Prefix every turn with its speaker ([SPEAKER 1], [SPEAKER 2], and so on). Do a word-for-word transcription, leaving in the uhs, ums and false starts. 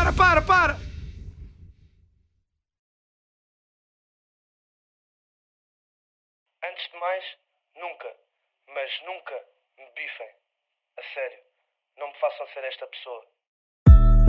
[SPEAKER 1] para, para, para!
[SPEAKER 2] Antes de mais, nunca, mas nunca me bifem. A sério, não me façam ser esta pessoa.